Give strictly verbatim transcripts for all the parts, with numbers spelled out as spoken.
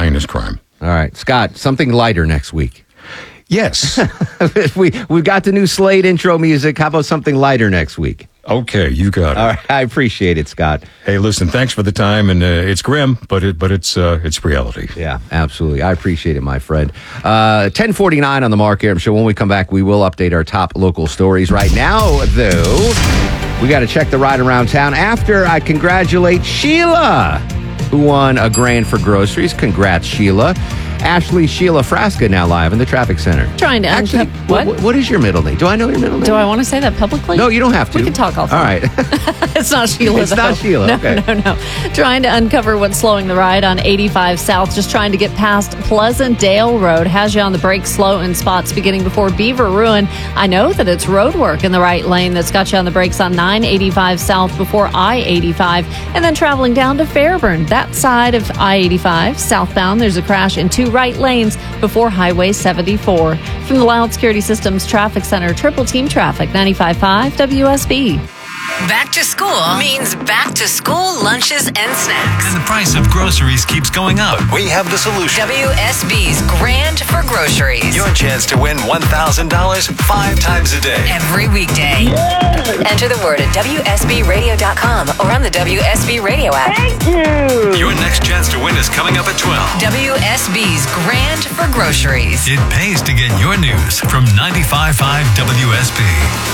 heinous crime. All right, Scott, something lighter next week. Yes. we, we've got the new Slade intro music. How about something lighter next week? Okay, you got it. All right, I appreciate it, Scott. Hey, listen, thanks for the time, and uh, it's grim, but it, but it's uh, it's reality. Yeah, absolutely. I appreciate it, my friend. Uh, ten forty-nine on the Mark Aram Show. When we come back, we will update our top local stories. Right now, though, we got to check the ride around town. After I congratulate Sheila, who won a grand for groceries. Congrats, Sheila. Ashley Sheila Frasca now live in the traffic center. Trying to Actually, uncap- what? what? what is your middle name? Do I know your middle name? Do I want to say that publicly? No, you don't have to. We can talk off. All right. It's not Sheila. It's though. not Sheila. No, Okay. no, no. Trying to uncover what's slowing the ride on eighty-five South. Just trying to get past Pleasant Dale Road. Has you on the brakes, slow in spots beginning before Beaver Ruin. I know that it's road work in the right lane that's got you on the brakes on nine eighty-five South before I eighty-five. And then traveling down to Fairburn. That side of I eighty-five, southbound, there's a crash in two right lanes before Highway seventy-four. From the Loud Security Systems Traffic Center, Triple Team Traffic, ninety-five point five W S B. Back to school means back to school lunches and snacks. And the price of groceries keeps going up. We have the solution. W S B's Grand for Groceries. Your chance to win one thousand dollars five times a day. Every weekday. Yay! Enter the word at W S B radio dot com or on the W S B Radio app. Thank you. Your next chance to win is coming up at twelve. W S B's Grand for Groceries. It pays to get your news from ninety-five point five W S B.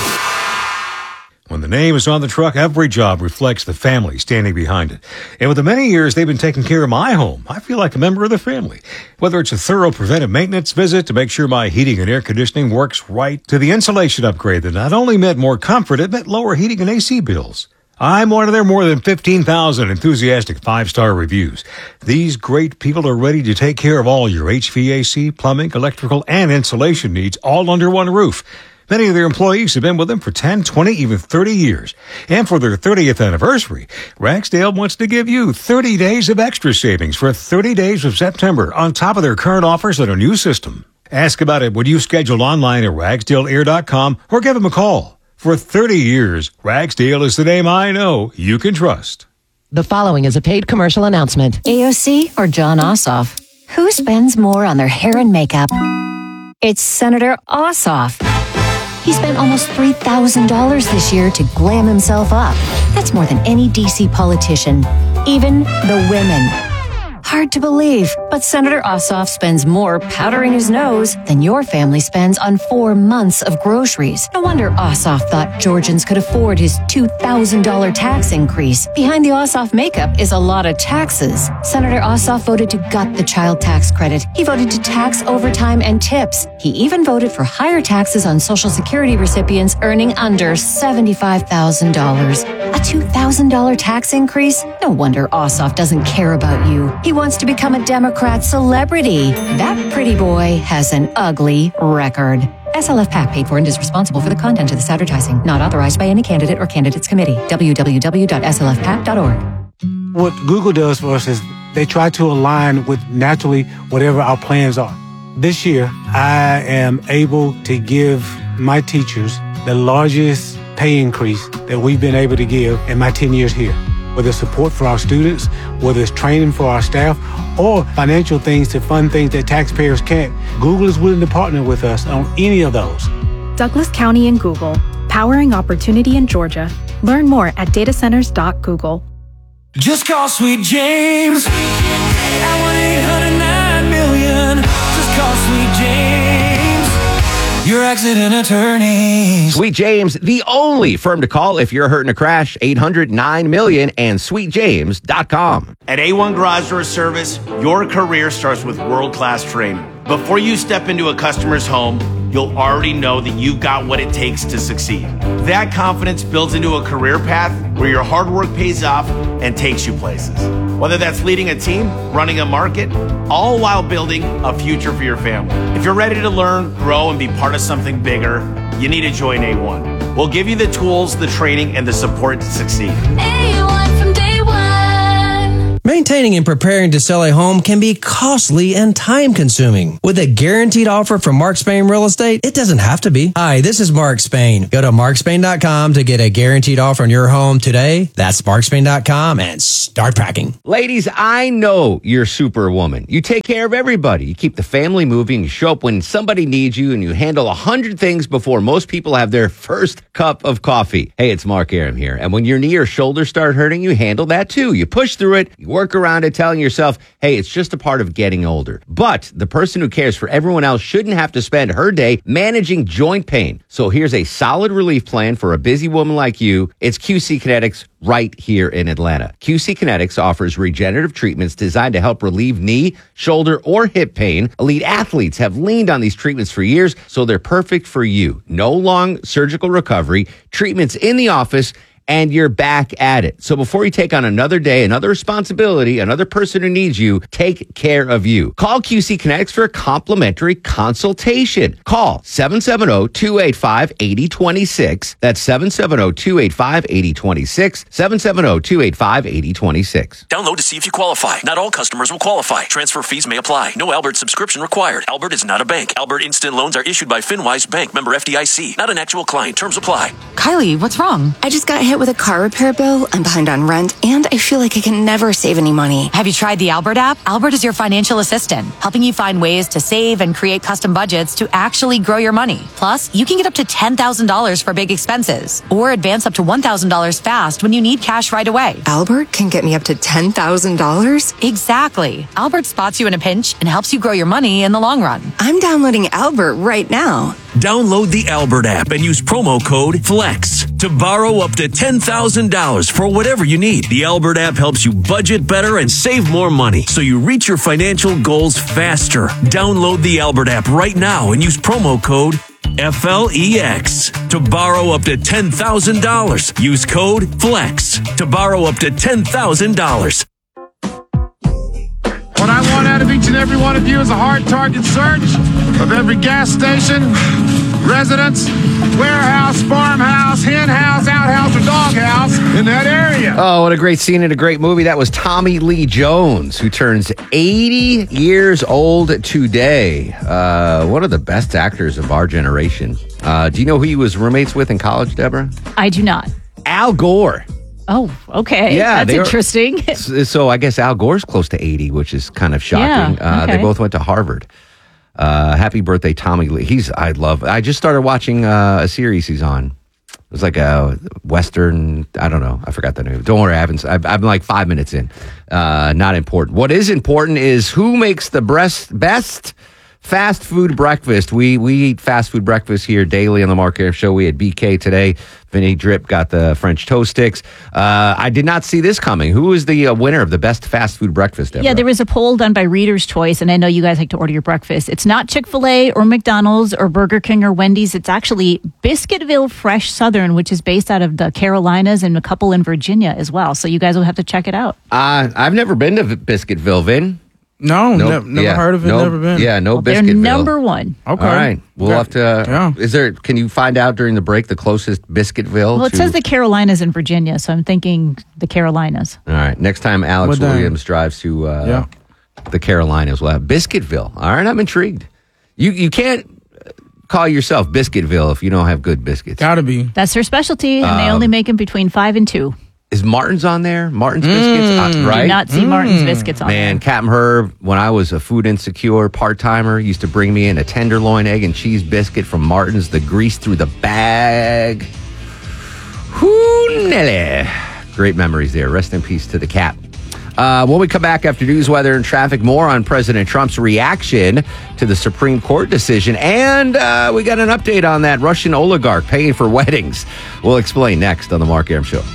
When the name is on the truck, every job reflects the family standing behind it. And with the many years they've been taking care of my home, I feel like a member of the family. Whether it's a thorough preventive maintenance visit to make sure my heating and air conditioning works right, to the insulation upgrade that not only meant more comfort, it meant lower heating and A C bills. I'm one of their more than fifteen thousand enthusiastic five-star reviews. These great people are ready to take care of all your H V A C, plumbing, electrical, and insulation needs all under one roof. Many of their employees have been with them for ten, twenty, even thirty years. And for their thirtieth anniversary, Ragsdale wants to give you thirty days of extra savings for thirty days of September on top of their current offers on a new system. Ask about it when you schedule online at ragsdale air dot com or give them a call. For thirty years, Ragsdale is the name I know you can trust. The following is a paid commercial announcement. A O C or John Ossoff? Who spends more on their hair and makeup? It's Senator Ossoff. He spent almost three thousand dollars this year to glam himself up. That's more than any D C politician, even the women. Hard to believe, but Senator Ossoff spends more powdering his nose than your family spends on four months of groceries. No wonder Ossoff thought Georgians could afford his two thousand dollars tax increase. Behind the Ossoff makeup is a lot of taxes. Senator Ossoff voted to gut the child tax credit. He voted to tax overtime and tips. He even voted for higher taxes on Social Security recipients earning under seventy-five thousand dollars. A two thousand dollars tax increase? No wonder Ossoff doesn't care about you. He wants to become a Democrat celebrity. That pretty boy has an ugly record. S L F PAC paid for and is responsible for the content of this advertising. Not authorized by any candidate or candidates committee. w w w dot s l f pac dot org. What Google does for us is they try to align with naturally whatever our plans are. This year, I am able to give my teachers the largest pay increase that we've been able to give in my ten years here. Whether it's support for our students, whether it's training for our staff, or financial things to fund things that taxpayers can't, Google is willing to partner with us on any of those. Douglas County and Google, powering opportunity in Georgia. Learn more at data centers dot google. Just call Sweet James at one eight hundred nine million. Just call Sweet James, your accident attorney. Sweet James, the only firm to call if you're hurt in a crash. eight hundred nine million and sweet james dot com. At A one Garage Door Service, your career starts with world-class training. Before you step into a customer's home, you'll already know that you've got what it takes to succeed. That confidence builds into a career path where your hard work pays off and takes you places. Whether that's leading a team, running a market, all while building a future for your family. If you're ready to learn, grow, and be part of something bigger, you need to join A one. We'll give you the tools, the training, and the support to succeed. A one from day one. Maintaining and preparing to sell a home can be costly and time-consuming. With a guaranteed offer from Mark Spain Real Estate, it doesn't have to be. Hi, this is Mark Spain. Go to mark spain dot com to get a guaranteed offer on your home today. That's mark spain dot com and start packing. Ladies, I know you're Superwoman. You take care of everybody. You keep the family moving. You show up when somebody needs you, and you handle a hundred things before most people have their first cup of coffee. Hey, it's Mark Aram here. And when your knee or shoulder start hurting, you handle that too. You push through it. You work around it, telling yourself, hey, it's just a part of getting older. But the person who cares for everyone else shouldn't have to spend her day managing joint pain. So here's a solid relief plan for a busy woman like you. It's Q C Kinetics right here in Atlanta. Q C Kinetics offers regenerative treatments designed to help relieve knee, shoulder, or hip pain. Elite athletes have leaned on these treatments for years, so they're perfect for you. No long surgical recovery, treatments in the office, and you're back at it. So before you take on another day, another responsibility, another person who needs you, take care of you. Call Q C Kinetics for a complimentary consultation. Call seven seven zero, two eight five, eight zero two six. That's seven seven zero, two eight five, eight zero two six. seven seven zero, two eight five, eight zero two six. Download to see if you qualify. Not all customers will qualify. Transfer fees may apply. No Albert subscription required. Albert is not a bank. Albert Instant Loans are issued by FinWise Bank, member F D I C. Not an actual client. Terms apply. Kylie, what's wrong? I just got hit with a car repair bill. I'm behind on rent, and I feel like I can never save any money. Have you tried the Albert app? Albert is your financial assistant, helping you find ways to save and create custom budgets to actually grow your money. Plus, you can get up to ten thousand dollars for big expenses, or advance up to one thousand dollars fast when you need cash right away. Albert can get me up to ten thousand dollars? Exactly. Albert spots you in a pinch and helps you grow your money in the long run. I'm downloading Albert right now. Download the Albert app and use promo code FLEX to borrow up to ten thousand dollars for whatever you need. The Albert app helps you budget better and save more money, so you reach your financial goals faster. Download the Albert app right now and use promo code F L E X to borrow up to ten thousand dollars. Use code FLEX to borrow up to ten thousand dollars. What I want out of each and every one of you is a hard target search of every gas station, residence, warehouse, farmhouse, hen house, outhouse, or doghouse in that area. Oh, what a great scene in a great movie. That was Tommy Lee Jones, who turns eighty years old today. Uh, one of the best actors of our generation. Uh, do you know who he was roommates with in college, Deborah? I do not. Al Gore. Oh, okay. Yeah, that's interesting. Are, so I guess Al Gore's close to eighty, which is kind of shocking. Yeah, uh, okay. They both went to Harvard. Uh, happy birthday, Tommy Lee. He's, I love, I just started watching uh, a series he's on. It was like a Western, I don't know. I forgot the name. Don't worry, I haven't, I've, I'm like five minutes in. Uh, not important. What is important is who makes the best, best fast food breakfast. We we eat fast food breakfast here daily on the Mark Aram Show. We had B K today. Vinny Drip got the French toast sticks. Uh, I did not see this coming. Who is the uh, winner of the best fast food breakfast ever? Yeah, there was a poll done by Reader's Choice, and I know you guys like to order your breakfast. It's not Chick-fil-A or McDonald's or Burger King or Wendy's. It's actually Biscuitville Fresh Southern, which is based out of the Carolinas and a couple in Virginia as well. So you guys will have to check it out. Uh, I've never been to Biscuitville, Vin. No, Nope. ne- never Yeah. heard of it, Nope. never been. Yeah, no Well, they're Biscuitville. number one. Okay. All right. We'll Yeah. have to. Yeah. Is there? Can you find out during the break the closest Biscuitville? Well, it to, says the Carolinas in Virginia, so I'm thinking the Carolinas. All right. Next time Alex Well done. Williams drives to uh, Yeah. the Carolinas, we'll have Biscuitville. All right. I'm intrigued. You you can't call yourself Biscuitville if you don't have good biscuits. Gotta be. That's their specialty, and they Um, only make them between five and two. Is Martin's on there? Martin's Biscuits? Uh, right? Do not see Martin's Biscuits on Man, Captain Herb, when I was a food insecure part-timer, used to bring me in a tenderloin egg and cheese biscuit from Martin's, the grease through the bag. Whoo, Nelly. Great memories there. Rest in peace to the Cap. Uh, when we come back after news, weather, and traffic, more on President Trump's reaction to the Supreme Court decision. And uh, we got an update on that Russian oligarch paying for weddings. We'll explain next on The Mark Aram Show.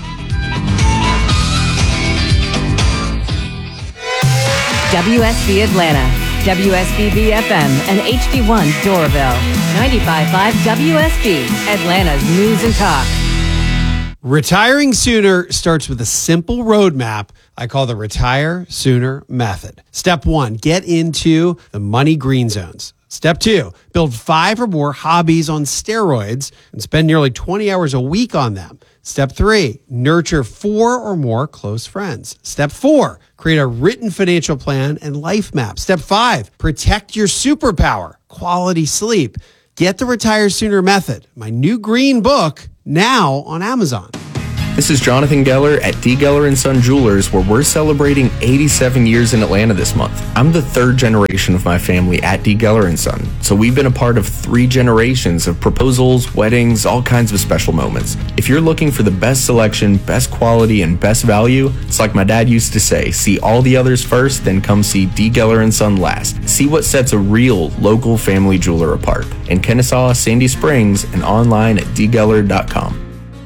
W S B Atlanta, W S B B F M, and H D one Doraville. ninety-five point five W S B, Atlanta's News and Talk. Retiring sooner starts with a simple roadmap I call the Retire Sooner Method. Step one, get into the money green zones. Step two, build five or more hobbies on steroids and spend nearly twenty hours a week on them. Step three, nurture four or more close friends. Step four, create a written financial plan and life map. Step five, protect your superpower, quality sleep. Get the Retire Sooner Method, my new green book, now on Amazon. This is Jonathan Geller at D. Geller and Son Jewelers, where we're celebrating eighty-seven years in Atlanta this month. I'm the third generation of my family at D. Geller and Son, so we've been a part of three generations of proposals, weddings, all kinds of special moments. If you're looking for the best selection, best quality, and best value, it's like my dad used to say, see all the others first, then come see D. Geller and Son last. See what sets a real local family jeweler apart. In Kennesaw, Sandy Springs, and online at d geller dot com.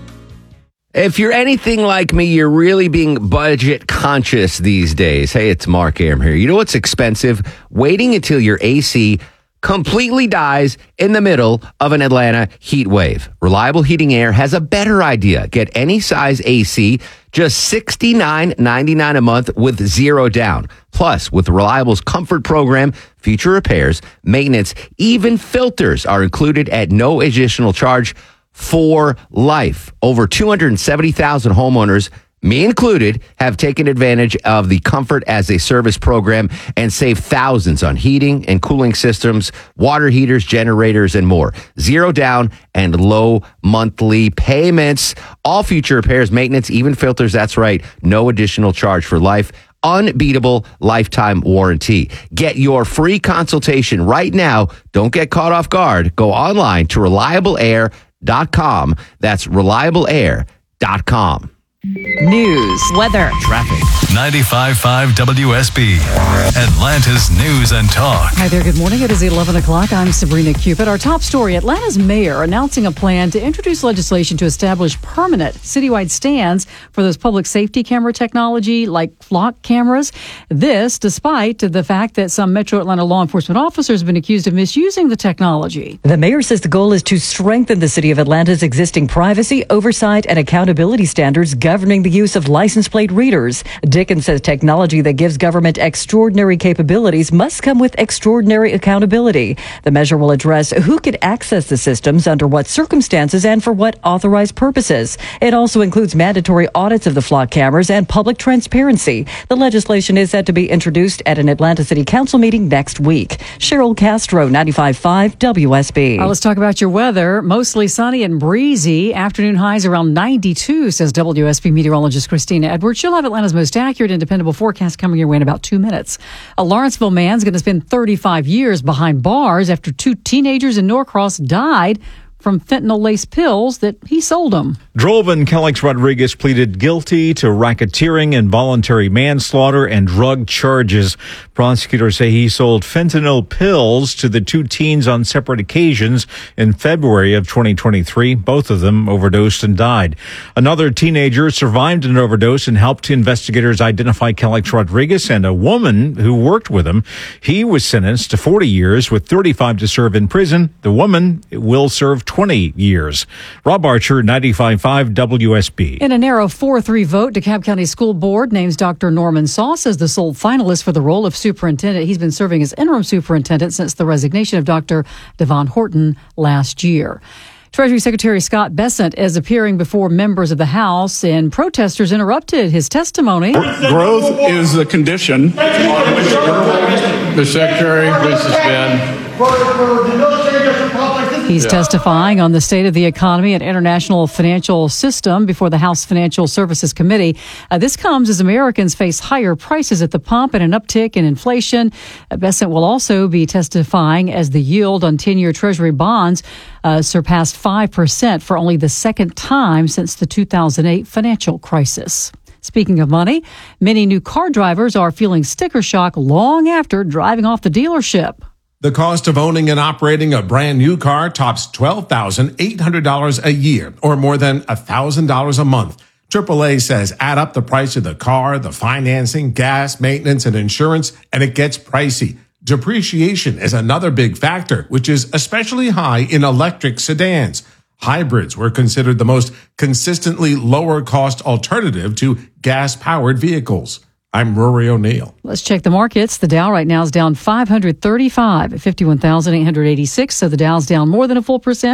If you're anything like me, you're really being budget conscious these days. Hey, it's Mark Aram here. You know what's expensive? Waiting until your A C completely dies in the middle of an Atlanta heat wave. Reliable Heating Air has a better idea. Get any size A C, just sixty-nine ninety-nine a month with zero down. Plus, with Reliable's Comfort Program, future repairs, maintenance, even filters are included at no additional charge for life. Over two hundred seventy thousand homeowners, me included, have taken advantage of the Comfort as a Service program and saved thousands on heating and cooling systems, water heaters, generators, and more. Zero down and low monthly payments. All future repairs, maintenance, even filters. That's right. No additional charge for life. Unbeatable lifetime warranty. Get your free consultation right now. Don't get caught off guard. Go online to reliable air dot com. That's reliable air dot com. News, weather, traffic. ninety-five point five W S B, Atlanta's News and Talk. Hi there, good morning. It is eleven o'clock. I'm Sabrina Cupid. Our top story, Atlanta's mayor announcing a plan to introduce legislation to establish permanent citywide stands for those public safety camera technology like flock cameras. This despite the fact that some Metro Atlanta law enforcement officers have been accused of misusing the technology. The mayor says the goal is to strengthen the city of Atlanta's existing privacy, oversight, and accountability standards governing the use of license plate readers. Dickens says technology that gives government extraordinary capabilities must come with extraordinary accountability. The measure will address who could access the systems, under what circumstances, and for what authorized purposes. It also includes mandatory audits of the flock cameras and public transparency. The legislation is set to be introduced at an Atlanta City Council meeting next week. Cheryl Castro, ninety-five point five W S B. All right, let's talk about your weather. Mostly sunny and breezy. Afternoon highs around ninety-two, says W S B meteorologist Christina Edwards. She'll have Atlanta's most accurate and dependable forecast coming your way in about two minutes. A Lawrenceville man's going to spend thirty-five years behind bars after two teenagers in Norcross died from fentanyl-laced pills that he sold them. Drolvin Kellex Rodriguez pleaded guilty to racketeering, involuntary manslaughter, and drug charges. Prosecutors say he sold fentanyl pills to the two teens on separate occasions in February of twenty twenty-three. Both of them overdosed and died. Another teenager survived an overdose and helped investigators identify Kellex Rodriguez and a woman who worked with him. He was sentenced to forty years with thirty-five to serve in prison. The woman will serve twenty years. Rob Archer, ninety-five point five W S B. In a narrow four three vote, DeKalb County School Board names Doctor Norman Sauce as the sole finalist for the role of superintendent. He's been serving as interim superintendent since the resignation of Doctor Devon Horton last year. Treasury Secretary Scott Bessent is appearing before members of the House, and protesters interrupted his testimony. Growth is the condition the Secretary will suspend. He's testifying on the state of the economy and international financial system before the House Financial Services Committee. Uh, this comes as Americans face higher prices at the pump and an uptick in inflation. Uh, Bessent will also be testifying as the yield on ten-year Treasury bonds uh, surpassed five percent for only the second time since the two thousand eight financial crisis. Speaking of money, many new car drivers are feeling sticker shock long after driving off the dealership. The cost of owning and operating a brand new car tops twelve thousand eight hundred dollars a year, or more than one thousand dollars a month. triple A says add up the price of the car, the financing, gas, maintenance, and insurance, and it gets pricey. Depreciation is another big factor, which is especially high in electric sedans. Hybrids were considered the most consistently lower cost alternative to gas-powered vehicles. I'm Rory O'Neill. Let's check the markets. The Dow right now is down five hundred thirty-five at fifty-one thousand eight hundred eighty-six. So the Dow's down more than a full percent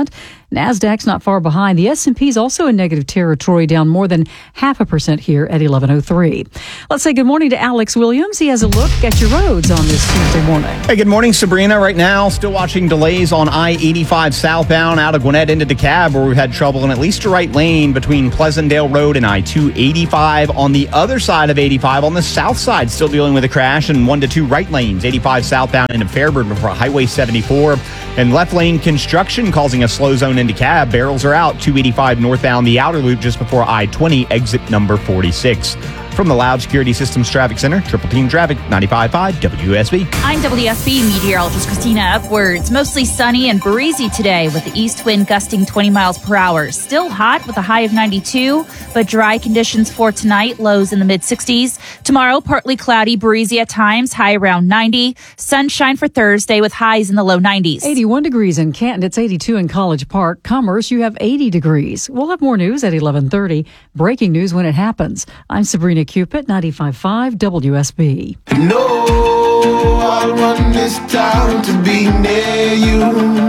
NASDAQ's not far behind. The S and P is also in negative territory, down more than half a percent here at eleven oh three. Let's say good morning to Alex Williams. He has a look at your roads on this Tuesday morning. Hey, good morning, Sabrina. Right now, still watching delays on I eighty-five southbound out of Gwinnett into DeKalb, where we've had trouble in at least a right lane between Pleasantdale Road and I two eighty-five. On the other side of eighty-five, on the south side, still dealing with a crash and one to two right lanes. eighty-five southbound into Fairburn before Highway seventy-four. And left lane construction causing a slow zone into DeKalb. Barrels are out. two eighty-five northbound, the outer loop just before I twenty, exit number forty-six. From the Loud Security Systems Traffic Center, Triple Team Traffic, ninety-five point five W S B. I'm W S B meteorologist Christina Upwards. Mostly sunny and breezy today with the east wind gusting twenty miles per hour. Still hot with a high of ninety-two, but dry conditions for tonight, lows in the mid sixties. Tomorrow, partly cloudy, breezy at times, high around ninety. Sunshine for Thursday with highs in the low nineties. eighty-one degrees in Canton. It's eighty-two in College Park. Commerce, you have eighty degrees. We'll have more news at eleven thirty. Breaking news when it happens. I'm Sabrina Cupid, ninety-five point five W S B. No, I'll run this town to be near you.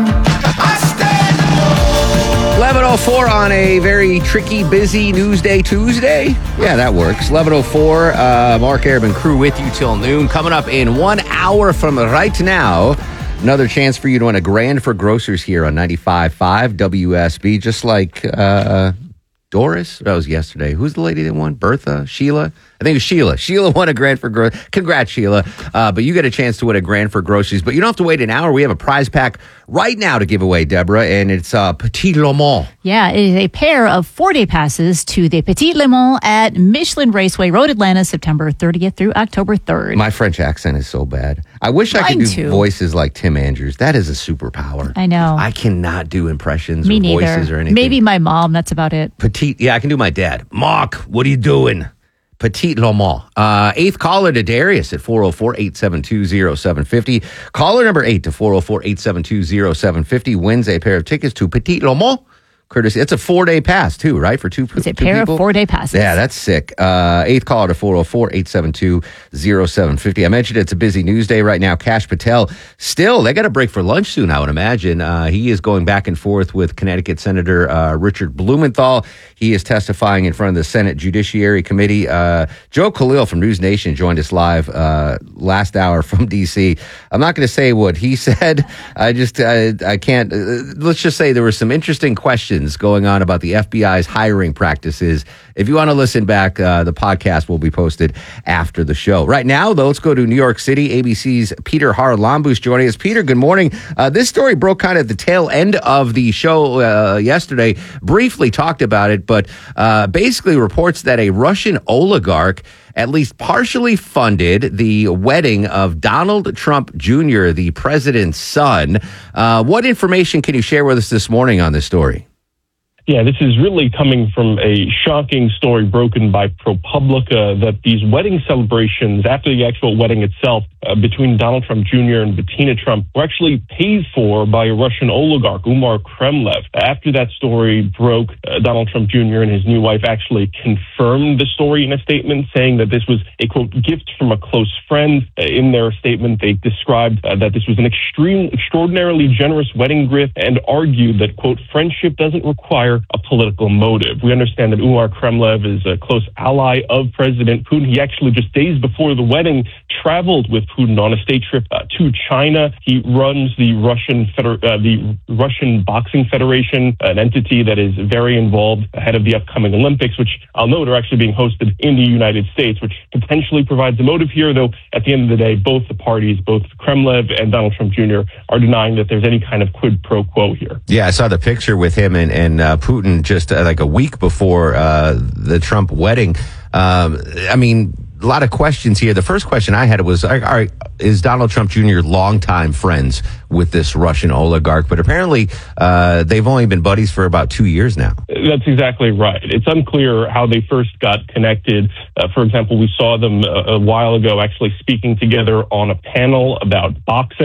eleven oh four on a very tricky, busy Newsday Tuesday. Yeah, that works. eleven oh four, uh, Mark Arabin crew with you till noon. Coming up in one hour from right now, another chance for you to win a grand for grocers here on ninety-five point five W S B, just like uh, Doris. That was yesterday. Who's the lady that won? Bertha? Sheila? I think it was Sheila. Sheila won a grand for groceries. Congrats, Sheila. Uh, but you get a chance to win a grand for groceries. But you don't have to wait an hour. We have a prize pack right now to give away, Deborah, and it's uh, Petit Le Mans. Yeah, it is a pair of four-day passes to the Petit Le Mans at Michelin Raceway Road, Atlanta, September thirtieth through October third. My French accent is so bad. I wish I could Mine do too. voices like Tim Andrews. That is a superpower. I know. I cannot do impressions Me or neither. voices or anything. Maybe my mom, that's about it. Petite, yeah, I can do my dad. Mark, what are you doing? Petit Le Mans. Uh, eighth caller to Darius at four oh four, eight seven two, oh seven five oh. Caller number eight to four oh four, eight seven two, oh seven five oh wins a pair of tickets to Petit Le Mans. Courtesy. It's a four-day pass, too, right? For two people? It's a pair of four-day passes. Yeah, that's sick. Uh, eighth caller to four oh four, eight seven two, oh seven five oh. I mentioned it's a busy news day right now. Kash Patel, still, they got a break for lunch soon, I would imagine. Uh, he is going back and forth with Connecticut Senator uh, Richard Blumenthal. He is testifying in front of the Senate Judiciary Committee. Uh, Joe Khalil from News Nation joined us live uh, last hour from D C. I'm not going to say what he said. I just, I, I can't. Uh, let's just say there were some interesting questions going on about the F B I's hiring practices. If you want to listen back, uh, the podcast will be posted after the show. Right now, though, let's go to New York City. A B C's Peter Haralambous joining us. Peter, good morning. Uh, this story broke kind of at the tail end of the show uh, yesterday. Briefly talked about it, but uh, basically reports that a Russian oligarch at least partially funded the wedding of Donald Trump Junior, the president's son. Uh, what information can you share with us this morning on this story? Yeah, this is really coming from a shocking story broken by ProPublica that these wedding celebrations, after the actual wedding itself, uh, between Donald Trump Junior and Bettina Trump, were actually paid for by a Russian oligarch, Umar Kremlev. After that story broke, uh, Donald Trump Junior and his new wife actually confirmed the story in a statement, saying that this was a, quote, gift from a close friend. Uh, in their statement, they described uh, that this was an extreme, extraordinarily generous wedding gift and argued that, quote, friendship doesn't require a political motive. We understand that Umar Kremlev is a close ally of President Putin. He actually, just days before the wedding, traveled with Putin on a state trip uh, to China. He runs the Russian Feder- uh, the Russian Boxing Federation, an entity that is very involved ahead of the upcoming Olympics, which I'll note are actually being hosted in the United States, which potentially provides a motive here, though at the end of the day, both the parties, both Kremlev and Donald Trump Junior, are denying that there's any kind of quid pro quo here. Yeah, I saw the picture with him and, and uh, Putin just uh, like a week before uh, the Trump wedding. Um, I mean, a lot of questions here. The first question I had was, all right, is Donald Trump Junior longtime friends with this Russian oligarch? But apparently uh, they've only been buddies for about two years now. That's exactly right. It's unclear how they first got connected. Uh, for example, we saw them a, a while ago actually speaking together on a panel about boxing.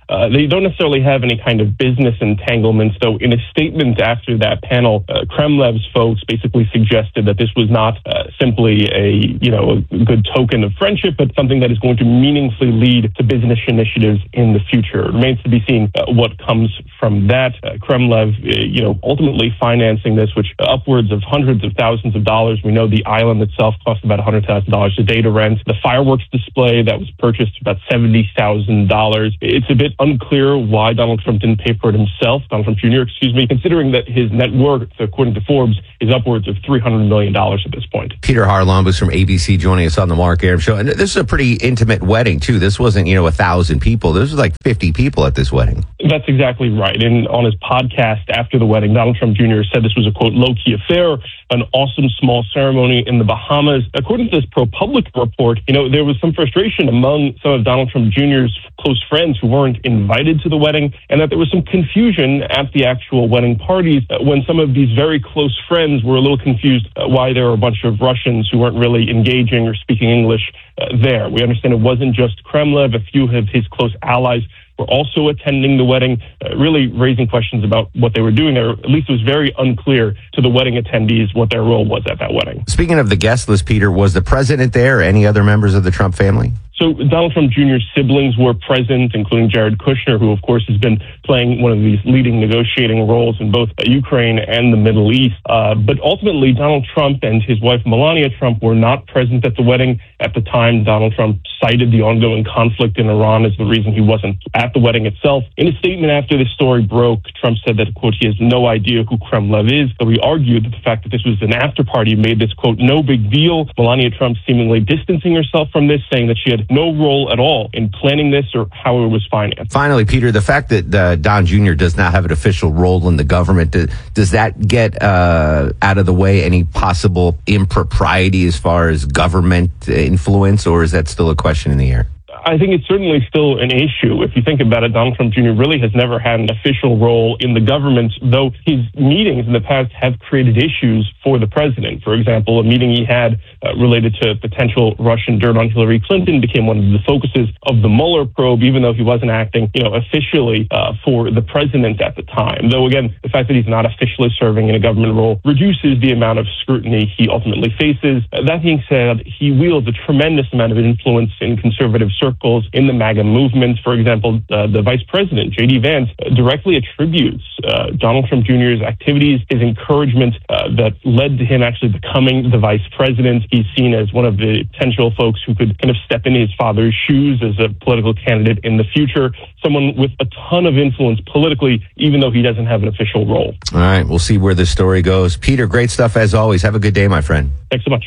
Uh, they don't necessarily have any kind of business entanglements, though in a statement after that panel, uh, Kremlev's folks basically suggested that this was not uh, simply a, you know, a good token of friendship, but something that is going to meaningfully lead to business initiatives in the future. It remains to be seen uh, what comes from that. Uh, Kremlev, uh, you know, ultimately financing this, which uh, upwards of hundreds of thousands of dollars. We know the island itself cost about one hundred thousand dollars a day to rent. The fireworks display that was purchased about seventy thousand dollars. It's a bit unclear why Donald Trump didn't pay for it himself, Donald Trump Junior, excuse me, considering that his net worth, according to Forbes, is upwards of three hundred million dollars at this point. Peter Harlon was from A B C joining us on the Mark Arum Show. And this is a pretty intimate wedding, too. This wasn't, you know, a thousand people. This was like fifty people at this wedding. That's exactly right. And on his podcast after the wedding, Donald Trump Junior said this was a, quote, low-key affair, an awesome small ceremony in the Bahamas. According to this ProPublica report, you know, there was some frustration among some of Donald Trump Junior's close friends who weren't invited to the wedding, and that there was some confusion at the actual wedding parties uh, when some of these very close friends were a little confused uh, why there were a bunch of Russians who weren't really engaging or speaking English uh, there. We understand it wasn't just Kremlin. A few of his close allies were also attending the wedding, uh, really raising questions about what they were doing there. At least it was very unclear to the wedding attendees what their role was at that wedding. Speaking of the guest list, Peter, was the president there or any other members of the Trump family? So Donald Trump Junior's siblings were present, including Jared Kushner, who, of course, has been playing one of these leading negotiating roles in both Ukraine and the Middle East. Uh, but ultimately, Donald Trump and his wife, Melania Trump, were not present at the wedding. At the time, Donald Trump cited the ongoing conflict in Iran as the reason he wasn't at the wedding itself. In a statement after this story broke, Trump said that, quote, he has no idea who Kremlin is, though he argued that the fact that this was an after party made this, quote, no big deal. Melania Trump seemingly distancing herself from this, saying that she had no role at all in planning this or how it was financed. Finally, Peter, the fact that uh, Don Junior does not have an official role in the government, does, does that get uh, out of the way any possible impropriety as far as government influence, or is that still a question in the air? I think it's certainly still an issue. If you think about it, Donald Trump Junior really has never had an official role in the government, though his meetings in the past have created issues for the president. For example, a meeting he had uh, related to potential Russian dirt on Hillary Clinton became one of the focuses of the Mueller probe, even though he wasn't acting, you know, officially uh, for the president at the time. Though, again, the fact that he's not officially serving in a government role reduces the amount of scrutiny he ultimately faces. Uh, that being said, he wields a tremendous amount of influence in conservative circles in the MAGA movement. For example, uh, the vice president, J D Vance, uh, directly attributes uh, Donald Trump Junior's activities, his encouragement uh, that led to him actually becoming the vice president. He's seen as one of the potential folks who could kind of step in his father's shoes as a political candidate in the future, someone with a ton of influence politically, even though he doesn't have an official role. All right, we'll see where this story goes. Peter, great stuff as always. Have a good day, my friend. Thanks so much.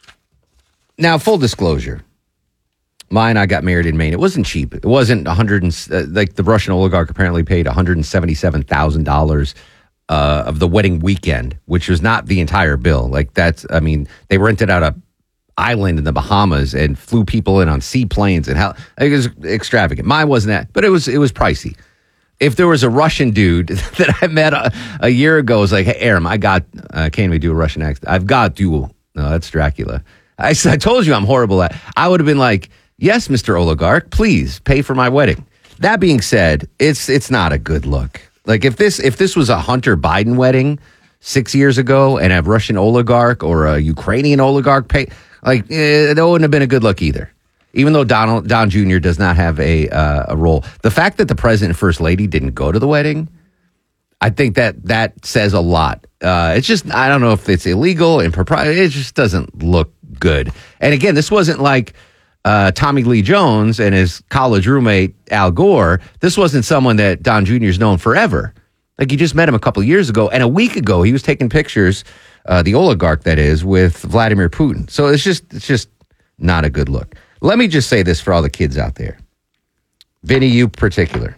Now, full disclosure. Mine, I got married in Maine. It wasn't cheap. It wasn't one hundred, uh, like the Russian oligarch apparently paid one hundred seventy-seven thousand dollars uh, of the wedding weekend, which was not the entire bill. Like that's, I mean, they rented out a island in the Bahamas and flew people in on seaplanes and how it was extravagant. Mine wasn't that, but it was, it was pricey. If there was a Russian dude that I met a, a year ago, was like, hey, Arum, I got, uh, can't even do a Russian accent. I've got you. No, that's Dracula. I, I told you I'm horrible at, I would have been like, yes, Mister Oligarch, please pay for my wedding. That being said, it's it's not a good look. Like if this if this was a Hunter Biden wedding six years ago and a Russian oligarch or a Ukrainian oligarch pay, like eh, that wouldn't have been a good look either. Even though Donald Don Junior does not have a uh, a role, the fact that the president and first lady didn't go to the wedding, I think that that says a lot. Uh, it's just I don't know if it's illegal and proprietary. It just doesn't look good. And again, this wasn't like Uh, Tommy Lee Jones and his college roommate, Al Gore. This wasn't someone that Don Junior's known forever. Like, you just met him a couple of years ago, and a week ago, he was taking pictures, uh, the oligarch, that is, with Vladimir Putin. So it's just, it's just not a good look. Let me just say this for all the kids out there. Vinny, you particular.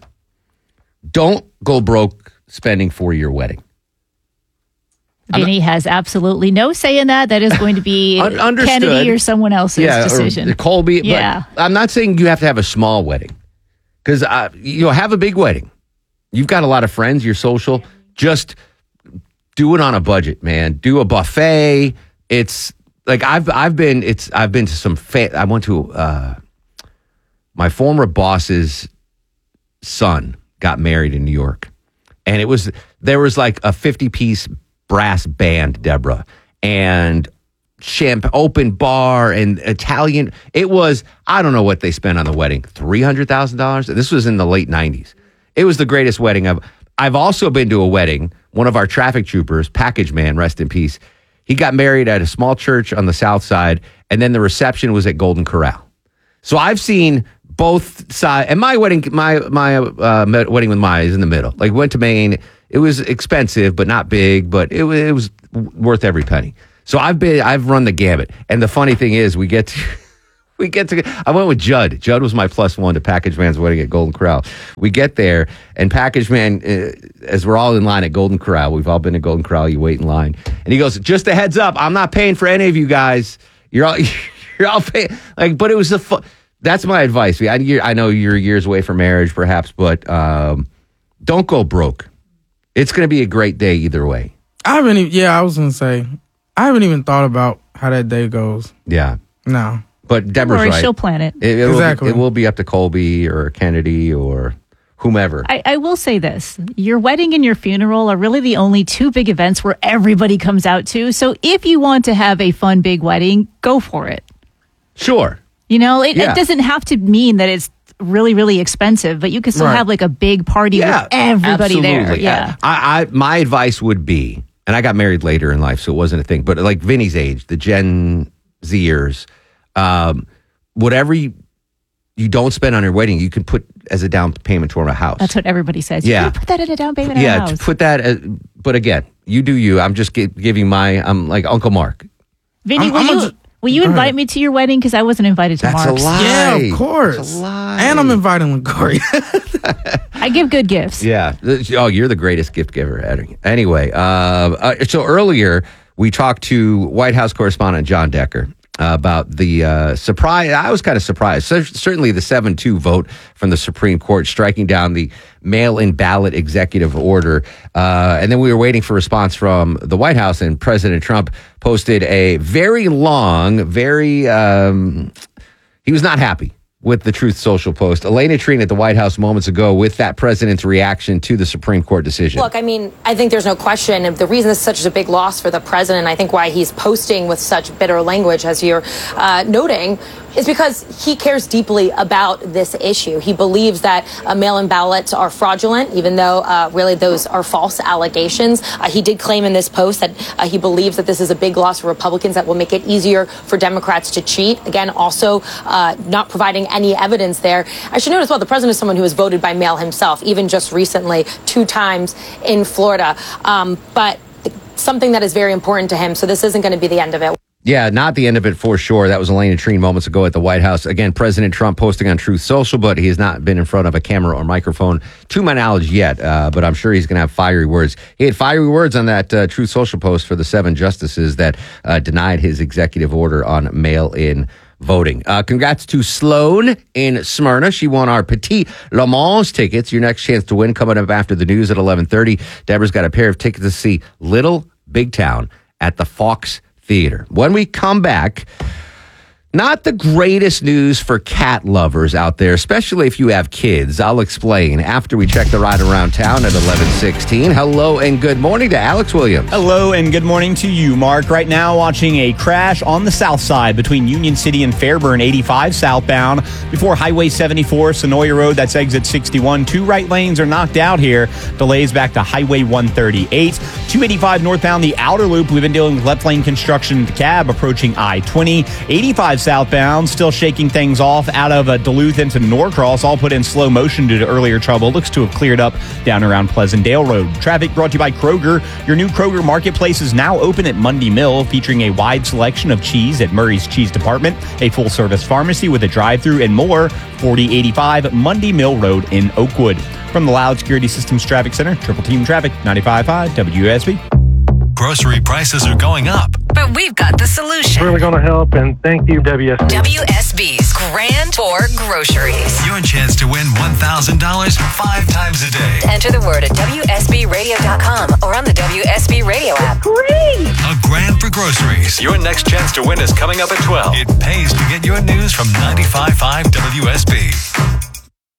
Don't go broke spending for your wedding. Vinny has absolutely no say in that. That is going to be Kennedy or someone else's yeah, decision. Or Colby. Yeah. But I'm not saying you have to have a small wedding. Because uh, you know, have a big wedding. You've got a lot of friends. You're social. Just do it on a budget, man. Do a buffet. It's like I've I've been. It's I've been to some. Fa- I went to uh, my former boss's son got married in New York. And it was, there was like a fifty piece brass band, Deborah, and champ open bar and Italian. It was, I don't know what they spent on the wedding, three hundred thousand dollars. This was in the late nineties. It was the greatest wedding I've, I've also been to a wedding. One of our traffic troopers, Package Man, rest in peace. He got married at a small church on the south side, and then the reception was at Golden Corral. So I've seen both sides. And my wedding, my my uh, wedding with Maya is in the middle. Like, went to Maine. It was expensive, but not big. But it, it was worth every penny. So I've been, I've run the gamut. And the funny thing is, we get to, we get to. I went with Judd. Judd was my plus one to Package Man's wedding at Golden Corral. We get there, and Package Man, uh, as we're all in line at Golden Corral, we've all been to Golden Corral. You wait in line, and he goes, "Just a heads up, I'm not paying for any of you guys. You're all, you're all paying." Like, but it was a fun. That's my advice. I, I know you're years away from marriage, perhaps, but um, don't go broke. It's going to be a great day either way. I haven't even, yeah, I was going to say, I haven't even thought about how that day goes. Yeah. No. But Deborah's Don't worry, right. she'll plan it. It, it Exactly. Will be, it will be up to Colby or Kennedy or whomever. I, I will say this. Your wedding and your funeral are really the only two big events where everybody comes out to. So if you want to have a fun, big wedding, go for it. Sure. You know, it, Yeah. it doesn't have to mean that it's really, really expensive, but you can still Right. have like a big party with everybody there. absolutely. Yeah. I, I, my advice would be, and I got married later in life, so it wasn't a thing, but like Vinny's age, the Gen Zers, um, whatever you, you don't spend on your wedding, you can put as a down payment toward a house. That's what everybody says. Yeah. You can put that in a down payment on yeah, a to house. put that, as, but again, you do you. I'm just gi- giving my, I'm like Uncle Mark. Vinny, I'm- will I'm you, a ju- will you Go invite ahead. me to your wedding? Because I wasn't invited to That's Mark's. a lie. Yeah, of course. It's a lie. And I'm inviting LaCory. I give good gifts. Yeah. Oh, you're the greatest gift giver, Eddie. Anyway, uh, uh, so earlier we talked to White House correspondent John Decker uh, about the uh, surprise. I was kind of surprised. So, certainly the seven two vote from the Supreme Court striking down the mail-in ballot executive order. Uh, and then we were waiting for a response from the White House, and President Trump posted a very long, very, um, he was not happy with the Truth Social post. Elena Trine at the White House moments ago with that president's reaction to the Supreme Court decision. Look, I mean, I think there's no question. The reason this is such a big loss for the president, I think why he's posting with such bitter language, as you're uh, noting, is because he cares deeply about this issue. He believes that uh, mail-in ballots are fraudulent, even though uh, really those are false allegations. Uh, he did claim in this post that uh, he believes that this is a big loss for Republicans that will make it easier for Democrats to cheat. Again, also uh, not providing any evidence there. I should note as well, the president is someone who has voted by mail himself, even just recently, two times in Florida. Um, but something that is very important to him. So this isn't going to be the end of it. Yeah, not the end of it for sure. That was Elena Trine moments ago at the White House. Again, President Trump posting on Truth Social, but he has not been in front of a camera or microphone to my knowledge yet. Uh, but I'm sure he's going to have fiery words. He had fiery words on that uh, Truth Social post for the seven justices that uh, denied his executive order on mail-in voting. Uh, congrats to Sloan in Smyrna. She won our Petit Le Mans tickets. Your next chance to win coming up after the news at eleven thirty. Deborah's got a pair of tickets to see Little Big Town at the Fox Theater. When we come back, not the greatest news for cat lovers out there, especially if you have kids. I'll explain after we check the ride around town at eleven sixteen. Hello and good morning to Alex Williams. Hello and good morning to you, Mark. Right now watching a crash on the south side between Union City and Fairburn, eighty-five southbound before Highway seventy-four, Sonoya Road. That's exit sixty-one. Two right lanes are knocked out here. Delays back to Highway one thirty-eight. two eighty-five northbound, the outer loop. We've been dealing with left lane construction in the cab approaching I twenty. eighty-five southbound, still shaking things off out of uh, Duluth into Norcross, all put in slow motion due to earlier trouble. Looks to have cleared up down around Pleasantdale Road. Traffic brought to you by Kroger. Your new Kroger Marketplace is now open at Mundy Mill, featuring a wide selection of cheese at Murray's Cheese Department, a full-service pharmacy with a drive-thru, and more. forty eighty-five Mundy Mill Road in Oakwood. From the Loud Security Systems Traffic Center, Triple Team Traffic, ninety-five point five W S B. Grocery prices are going up. But we've got the solution. Really going to help, and thank you, W S B. W S B's Grand Tour Groceries. Your chance to win one thousand dollars five times a day. Enter the word at W S B radio dot com or on the W S B radio app. Great! A grand for groceries. Your next chance to win is coming up at twelve. It pays to get your news from ninety-five point five W S B.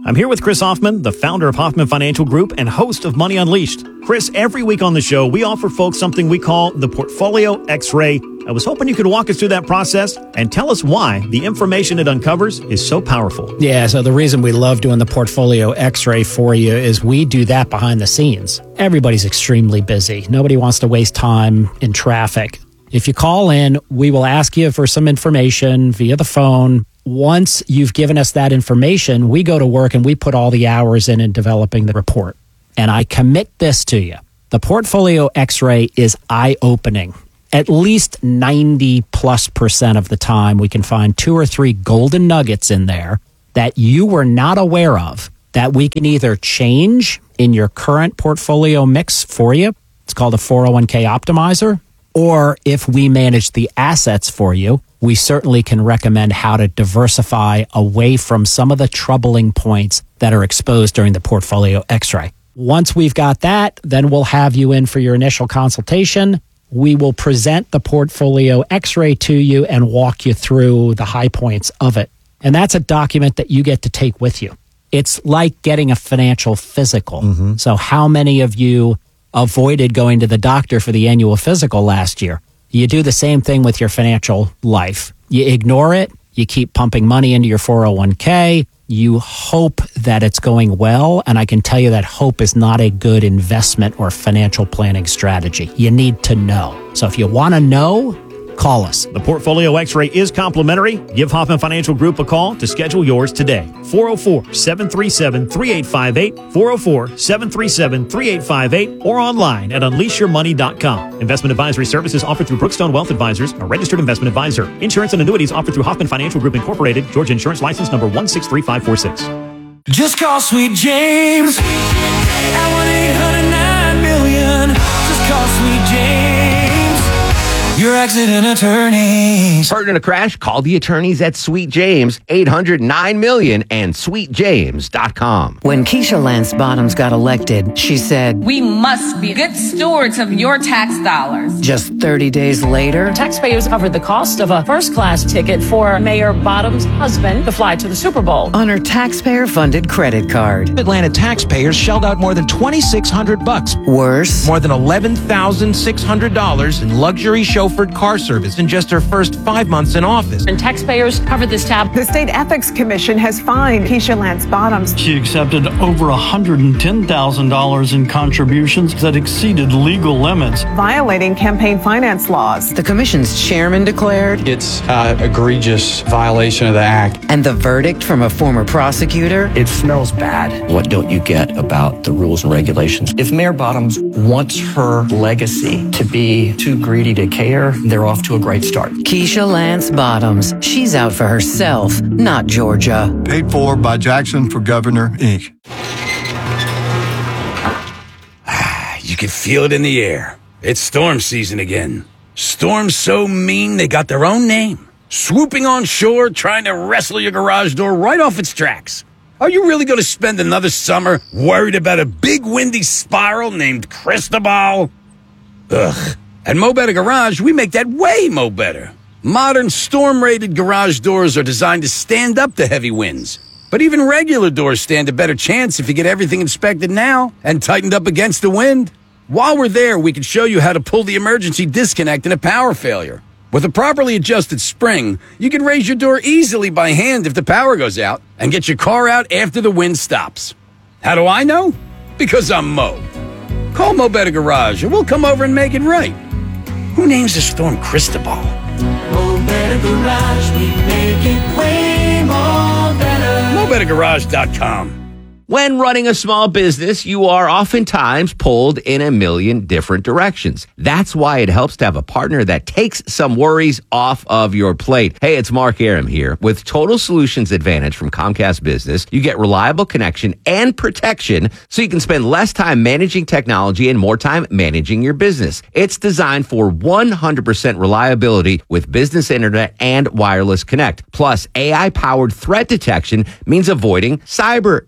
I'm here with Chris Hoffman, the founder of Hoffman Financial Group and host of Money Unleashed. Chris, every week on the show, we offer folks something we call the Portfolio X-Ray. I was hoping you could walk us through that process and tell us why the information it uncovers is so powerful. Yeah, so the reason we love doing the Portfolio X-Ray for you is we do that behind the scenes. Everybody's extremely busy. Nobody wants to waste time in traffic. If you call in, we will ask you for some information via the phone. Once you've given us that information, we go to work and we put all the hours in in developing the report. And I commit this to you. The Portfolio X-Ray is eye-opening. At least ninety plus percent of the time, we can find two or three golden nuggets in there that you were not aware of that we can either change in your current portfolio mix for you. It's called a four oh one k optimizer. Or if we manage the assets for you, we certainly can recommend how to diversify away from some of the troubling points that are exposed during the Portfolio X-ray. Once we've got that, then we'll have you in for your initial consultation. We will present the Portfolio X-ray to you and walk you through the high points of it. And that's a document that you get to take with you. It's like getting a financial physical. Mm-hmm. So how many of you avoided going to the doctor for the annual physical last year? You do the same thing with your financial life. You ignore it. You keep pumping money into your four oh one k. You hope that it's going well, and I can tell you that hope is not a good investment or financial planning strategy. You need to know. So if you want to know, call us. The Portfolio X-Ray is complimentary. Give Hoffman Financial Group a call to schedule yours today. four oh four, seven three seven, three eight five eight, four oh four, seven three seven, three eight five eight, or online at unleash your money dot com. Investment advisory services offered through Brookstone Wealth Advisors, a registered investment advisor. Insurance and annuities offered through Hoffman Financial Group Incorporated, Georgia Insurance License number one six three five four six. Just call Sweet James at one eight hundred nine million. Just call Sweet James, your accident attorneys. Hurt in a crash? Call the attorneys at Sweet James, eight hundred nine million and sweet james dot com. When Keisha Lance Bottoms got elected, she said, "We must be good stewards of your tax dollars." Just thirty days later, taxpayers covered the cost of a first-class ticket for Mayor Bottoms' husband to fly to the Super Bowl on her taxpayer-funded credit card. Atlanta taxpayers shelled out more than twenty-six hundred bucks. Worse, more than eleven thousand six hundred dollars in luxury chauffeured car service in just her first five months in office. And taxpayers covered this tab. The State Ethics Commission has fined Keisha Lance Bottoms. She accepted over one hundred ten thousand dollars in contributions that exceeded legal limits, violating campaign finance laws. The commission's chairman declared it's an egregious violation of the act. And the verdict from a former prosecutor? It smells bad. What don't you get about the rules and regulations? If Mayor Bottoms wants her legacy to be too greedy to care, they're off to a great start. Keisha Lance Bottoms. She's out for herself, not Georgia. Paid for by Jackson for Governor, Incorporated. You can feel it in the air. It's storm season again. Storms so mean they got their own name. Swooping on shore, trying to wrestle your garage door right off its tracks. Are you really going to spend another summer worried about a big windy spiral named Cristobal? Ugh. At Mo Better Garage, we make that way mo better. Modern storm-rated garage doors are designed to stand up to heavy winds. But even regular doors stand a better chance if you get everything inspected now and tightened up against the wind. While we're there, we can show you how to pull the emergency disconnect in a power failure. With a properly adjusted spring, you can raise your door easily by hand if the power goes out and get your car out after the wind stops. How do I know? Because I'm Mo. Call Mo Better Garage and we'll come over and make it right. Who names the storm Cristobal? Mo Better Garage, we make it way more better. Mo Better Garage dot com. When running a small business, you are oftentimes pulled in a million different directions. That's why it helps to have a partner that takes some worries off of your plate. Hey, it's Mark Aram here. With Total Solutions Advantage from Comcast Business, you get reliable connection and protection so you can spend less time managing technology and more time managing your business. It's designed for one hundred percent reliability with business internet and wireless connect. Plus, A I-powered threat detection means avoiding cyber threats.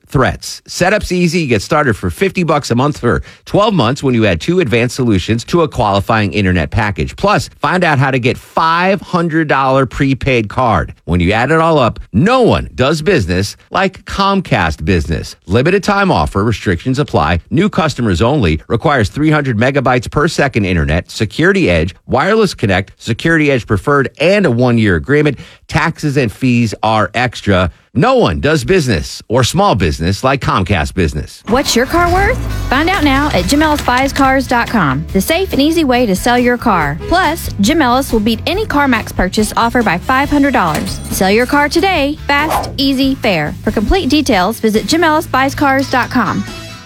months. Setup's easy. You get started for fifty bucks a month for twelve months when you add two advanced solutions to a qualifying internet package. Plus, find out how to get five hundred dollars prepaid card. When you add it all up, no one does business like Comcast Business. Limited time offer. Restrictions apply. New customers only. Requires three hundred megabytes per second internet. Security Edge. Wireless Connect. Security Edge Preferred. And a one-year agreement. Taxes and fees are extra. No one does business or small business like Comcast Business. What's your car worth? Find out now at Jim Ellis Buys Cars dot com, the safe and easy way to sell your car. Plus, Jim Ellis will beat any CarMax purchase offered by five hundred dollars. Sell your car today, fast, easy, fair. For complete details, visit Jim Ellis Buys Cars dot com.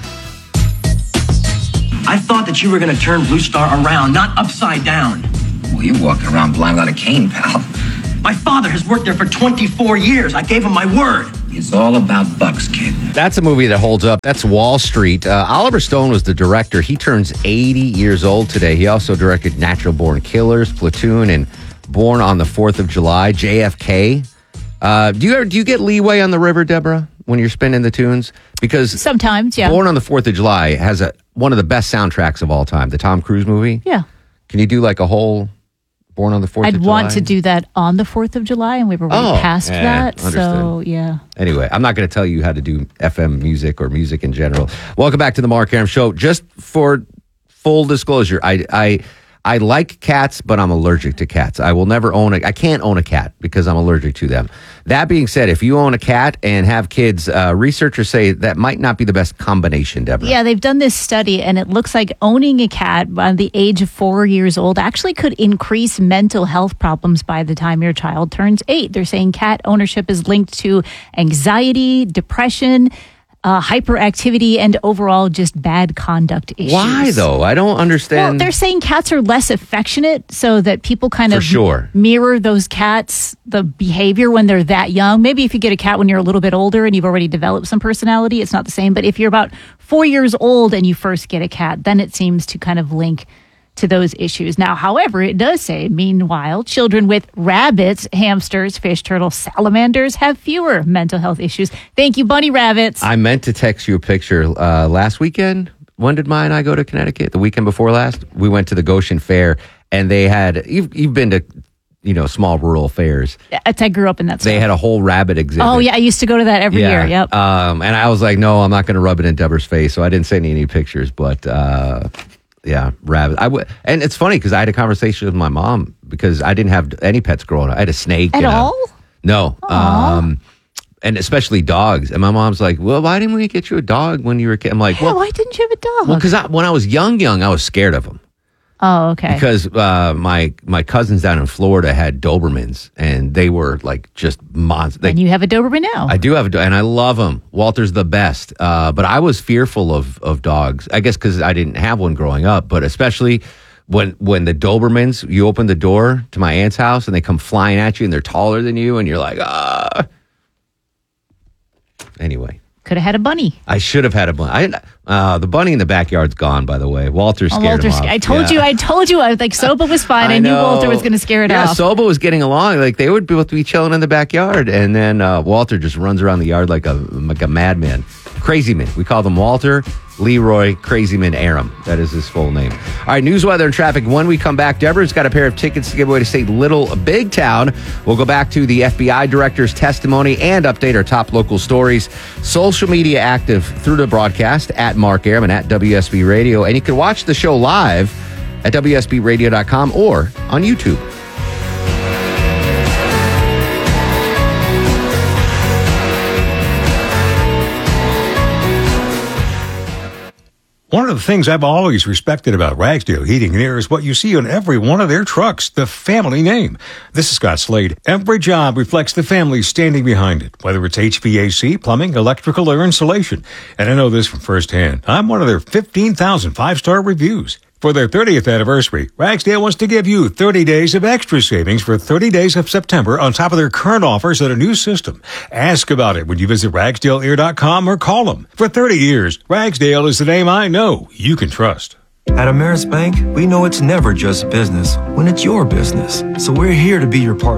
I thought that you were going to turn Blue Star around, not upside down. Well, you're walking around blind without a cane, pal. My father has worked there for twenty-four years. I gave him my word. It's all about bucks, kid. That's a movie that holds up. That's Wall Street. Uh, Oliver Stone was the director. He turns eighty years old today. He also directed Natural Born Killers, Platoon, and Born on the fourth of July, J F K. Uh, do you ever, do you get leeway on the river, Deborah, when you're spinning the tunes? Because sometimes, yeah. Born on the fourth of July has a one of the best soundtracks of all time, the Tom Cruise movie. Yeah. Can you do like a whole Born on the fourth I'd of July? want to do that on the fourth of July, and we were way Oh, past yeah, that. understood. So, yeah. Anyway, I'm not going to tell you how to do F M music or music in general. Welcome back to the Mark Aram Show. Just for full disclosure, I I I like cats, but I'm allergic to cats. I will never own a. I can't own a cat because I'm allergic to them. That being said, if you own a cat and have kids, uh, researchers say that might not be the best combination, Deborah. Yeah, they've done this study, and it looks like owning a cat by the age of four years old actually could increase mental health problems by the time your child turns eight. They're saying cat ownership is linked to anxiety, depression, uh, hyperactivity, and overall just bad conduct issues. Why, though? I don't understand. Well, they're saying cats are less affectionate, so that people kind For of sure. mirror those cats, the behavior when they're that young. Maybe if you get a cat when you're a little bit older and you've already developed some personality, it's not the same. But if you're about four years old and you first get a cat, then it seems to kind of link to those issues. Now, however, it does say, meanwhile, children with rabbits, hamsters, fish, turtles, salamanders have fewer mental health issues. Thank you, bunny rabbits. I meant to text you a picture uh, last weekend. When did Maya and I go to Connecticut? The weekend before last? We went to the Goshen Fair, and they had, you've, you've been to, you know, small rural fairs. I grew up in that. They stuff. had a whole rabbit exhibit. Oh, yeah. I used to go to that every Yeah. year. Yep. Um, and I was like, no, I'm not going to rub it in Deborah's face. So I didn't send you any pictures, but uh, yeah, rabbit. I w- and it's funny because I had a conversation with my mom because I didn't have any pets growing up. I had a snake. At and a- all? No. Um, and especially dogs. And my mom's like, well, why didn't we get you a dog when you were a kid? I'm like, Yeah, well, why didn't you have a dog? well, because when I was young, young, I was scared of them. Oh, okay. Because uh, my my cousins down in Florida had Dobermans, and they were like just monsters. And you have a Doberman now. I do have a dog, and I love him. Walter's the best. Uh, but I was fearful of of dogs. I guess because I didn't have one growing up, but especially when when the Dobermans, you open the door to my aunt's house, and they come flying at you, and they're taller than you, and you're like, ah. Anyway. Could have had a bunny. I should have had a bunny. I, uh, the bunny in the backyard's gone, by the way. Walter scared Oh, Walter, him off. I told Yeah. you, I told you, I was like, Soba was fine. I, knew know. Walter was going to scare it yeah, off. Soba was getting along. Like they would both be chilling in the backyard, and then uh, Walter just runs around the yard like a like a madman. Crazy Man. We call them Walter, Leroy, Crazy Man Aram. That is his full name. All right, news, weather, and traffic. When we come back, Deborah's got a pair of tickets to give away to see Little Big Town. We'll go back to the F B I director's testimony and update our top local stories. Social media active through the broadcast at Mark Aram and at W S B Radio. And you can watch the show live at W S B radio dot com or on YouTube. One of the things I've always respected about Ragsdale Heating and Air is what you see on every one of their trucks, the family name. This is Scott Slade. Every job reflects the family standing behind it, whether it's H V A C, plumbing, electrical, or insulation. And I know this from firsthand. I'm one of their fifteen thousand five-star reviews. For their thirtieth anniversary, Ragsdale wants to give you thirty days of extra savings for thirty days of September on top of their current offers at a new system. Ask about it when you visit ragsdale air dot com or call them. For thirty years, Ragsdale is the name I know you can trust. At Ameris Bank, we know it's never just business when it's your business. So we're here to be your partner.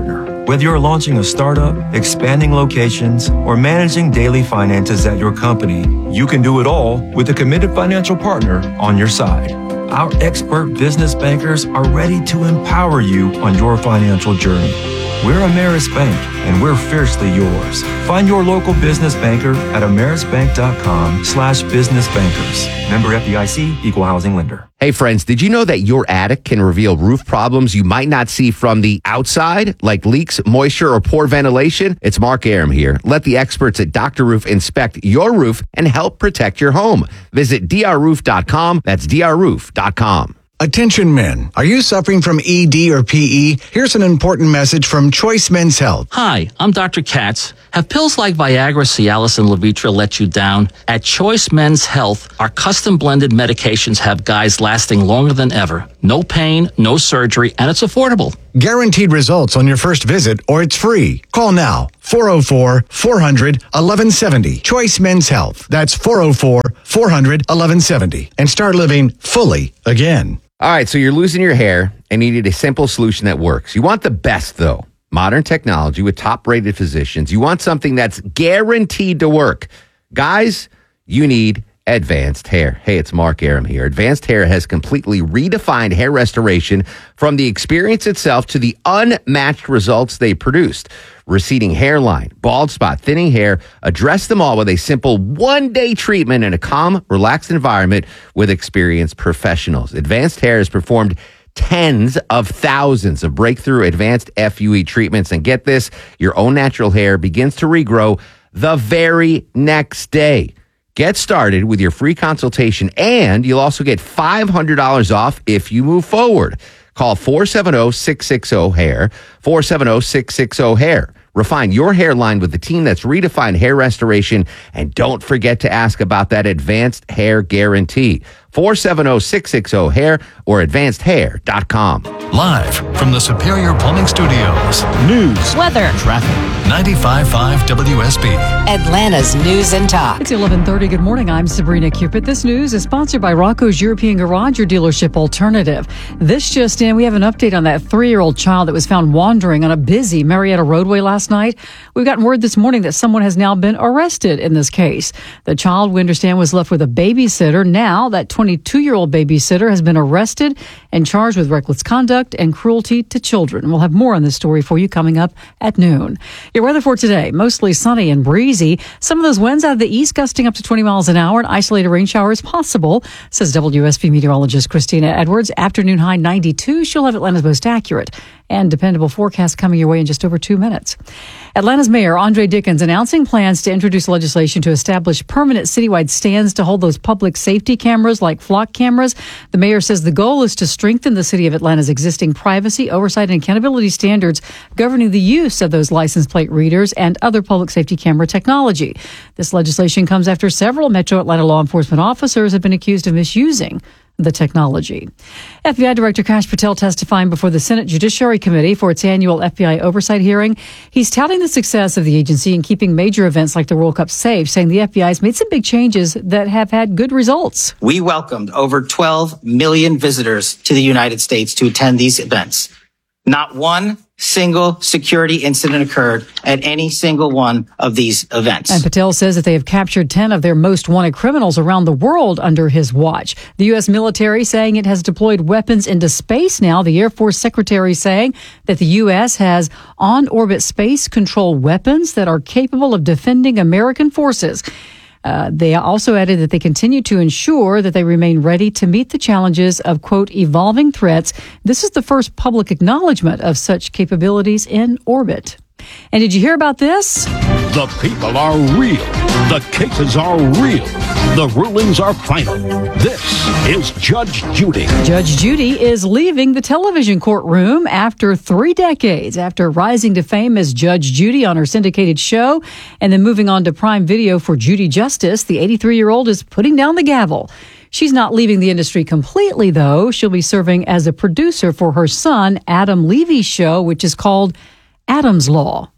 Whether you're launching a startup, expanding locations, or managing daily finances at your company, you can do it all with a committed financial partner on your side. Our expert business bankers are ready to empower you on your financial journey. We're Ameris Bank, and we're fiercely yours. Find your local business banker at amerisbank.com slash business bankers. Member F D I C, Equal Housing Lender. Hey friends, did you know that your attic can reveal roof problems you might not see from the outside, like leaks, moisture, or poor ventilation? It's Mark Aram here. Let the experts at Doctor Roof inspect your roof and help protect your home. Visit d r roof dot com. That's d r roof dot com. Attention men, are you suffering from E D or P E? Here's an important message from Choice Men's Health. Hi, I'm Doctor Katz. Have pills like Viagra, Cialis, and Levitra let you down? At Choice Men's Health, our custom blended medications have guys lasting longer than ever. No pain, no surgery, and it's affordable. Guaranteed results on your first visit, or it's free. Call now, four oh four, four hundred, eleven seventy. Choice Men's Health. That's four oh four, four hundred, eleven seventy. And start living fully again. All right, so you're losing your hair and you need a simple solution that works. You want the best, though. Modern technology with top-rated physicians. You want something that's guaranteed to work. Guys, you need Advanced Hair. Hey, it's Mark Aram here. Advanced Hair has completely redefined hair restoration from the experience itself to the unmatched results they produced. Receding hairline, bald spot, thinning hair, address them all with a simple one-day treatment in a calm, relaxed environment with experienced professionals. Advanced Hair has performed tens of thousands of breakthrough advanced F U E treatments. And get this, your own natural hair begins to regrow the very next day. Get started with your free consultation, and you'll also get five hundred dollars off if you move forward. Call four seven zero, six six zero, hair, four seven zero, six six zero, hair. Refine your hairline with the team that's redefined hair restoration, and don't forget to ask about that Advanced Hair Guarantee. four seven zero, six six zero, hair or advanced hair dot com. Live from the Superior Plumbing Studios. News, weather, traffic. ninety-five point five W S B. Atlanta's News and Talk. It's eleven thirty. Good morning. I'm Sabrina Cupid. This news is sponsored by Rocco's European Garage, your dealership alternative. This just in, we have an update on that three-year-old child that was found wandering on a busy Marietta roadway last night. We've gotten word this morning that someone has now been arrested in this case. The child, we understand, was left with a babysitter. Now that twenty-two-year-old babysitter has been arrested and charged with reckless conduct and cruelty to children. We'll have more on this story for you coming up at noon. Your weather for today, mostly sunny and breezy. Some of those winds out of the east gusting up to twenty miles an hour, and isolated rain showers possible, says W S B meteorologist Christina Edwards. Afternoon high ninety-two. She'll have Atlanta's most accurate and dependable forecast coming your way in just over two minutes. Atlanta's Mayor Andre Dickens announcing plans to introduce legislation to establish permanent citywide stands to hold those public safety cameras like flock cameras. The mayor says the goal is to strengthen the city of Atlanta's existing privacy, oversight, and accountability standards governing the use of those license plate readers and other public safety camera technology. This legislation comes after several Metro Atlanta law enforcement officers have been accused of misusing the technology. F B I Director Kash Patel testifying before the Senate Judiciary Committee for its annual F B I oversight hearing. He's touting the success of the agency in keeping major events like the World Cup safe, saying the F B I has made some big changes that have had good results. We welcomed over twelve million visitors to the United States to attend these events. Not one single security incident occurred at any single one of these events. And Patel says that they have captured ten of their most wanted criminals around the world under his watch. The U S military saying it has deployed weapons into space now. The Air Force Secretary saying that the U S has on-orbit space control weapons that are capable of defending American forces. Uh, they also added that they continue to ensure that they remain ready to meet the challenges of, quote, evolving threats. This is the first public acknowledgement of such capabilities in orbit. And did you hear about this? The people are real. The cases are real. The rulings are final. This is Judge Judy. Judge Judy is leaving the television courtroom after three decades, after rising to fame as Judge Judy on her syndicated show and then moving on to Prime Video for Judy Justice. The eighty-three-year-old is putting down the gavel. She's not leaving the industry completely, though. She'll be serving as a producer for her son, Adam Levy's show, which is called Adam's Law.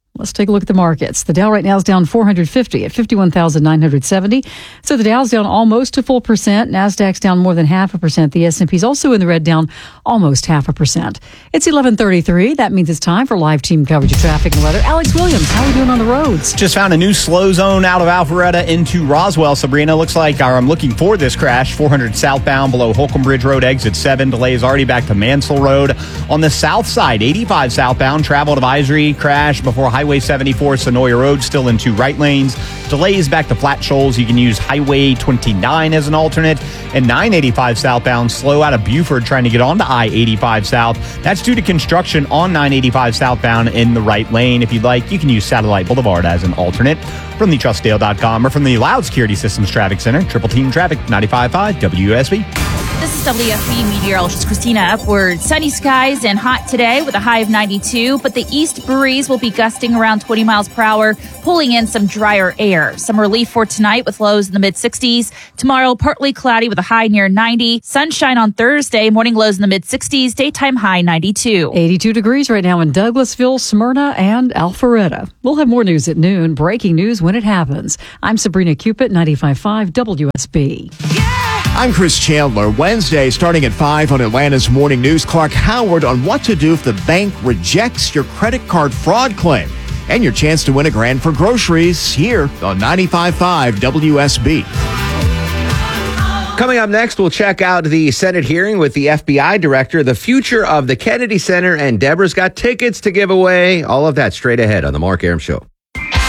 Let's take a look at the markets. The Dow right now is down four hundred fifty at fifty-one thousand nine hundred seventy. So the Dow's down almost a full percent. NASDAQ's down more than half a percent. The S and P's also in the red, down almost half a percent. It's eleven thirty-three. That means it's time for live team coverage of traffic and weather. Alex Williams, how are we doing on the roads? Just found a new slow zone out of Alpharetta into Roswell. Sabrina, looks like, or I'm looking for this crash. four hundred southbound below Holcomb Bridge Road, exit seven. Delays already back to Mansell Road. On the south side, eighty-five southbound, travel advisory, crash before Highway seventy-four, Sonoya Road, still in two right lanes. Delays back to Flat Shoals. You can use Highway twenty-nine as an alternate. And nine eighty-five southbound, slow out of Buford trying to get onto I eighty-five south. That's due to construction on nine eighty-five southbound in the right lane. If you'd like, you can use Satellite Boulevard as an alternate. From the trust dale dot com or from the Loud Security Systems Traffic Center, Triple Team Traffic, ninety-five point five W S B. This is W S B meteorologist Christina Upward. Sunny skies and hot today with a high of ninety-two, but the east breeze will be gusting around twenty miles per hour, pulling in some drier air. Some relief for tonight with lows in the mid sixties. Tomorrow, partly cloudy with a high near ninety. Sunshine on Thursday, morning lows in the mid sixties, daytime high ninety-two. eighty-two degrees right now in Douglasville, Smyrna, and Alpharetta. We'll have more news at noon. Breaking news when it happens. I'm Sabrina Cupid, ninety-five point five W S B. I'm Chris Chandler. Wednesday, starting at five on Atlanta's Morning News, Clark Howard on what to do if the bank rejects your credit card fraud claim. And your chance to win a grand for groceries here on ninety-five point five W S B. Coming up next, we'll check out the Senate hearing with the F B I director, the future of the Kennedy Center, and Deborah's got tickets to give away. All of that straight ahead on The Mark Arum Show.